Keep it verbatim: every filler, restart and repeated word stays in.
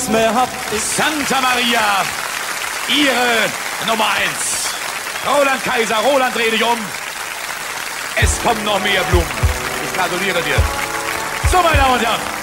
nichts mehr hab. Santa Maria, Ihre Nummer eins. Roland Kaiser, Roland, dreh dich um. Es kommen noch mehr Blumen. Ich gratuliere dir. So, meine Damen und Herren.